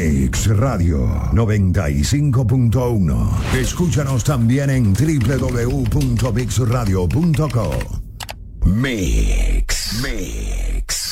Mix Radio 95.1. Escúchanos también en www.mixradio.co. Mix.